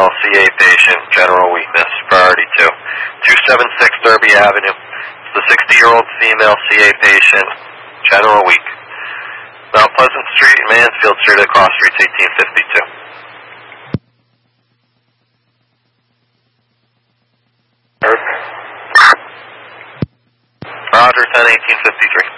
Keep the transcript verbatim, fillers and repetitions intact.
female C A patient, general weakness, priority two. two seventy-six Derby Avenue. It's the sixty-year-old female C A patient, general weak. Mount Pleasant Street, Mansfield Street, across streets eighteen fifty-two. Roger, ten eighteen fifty-three.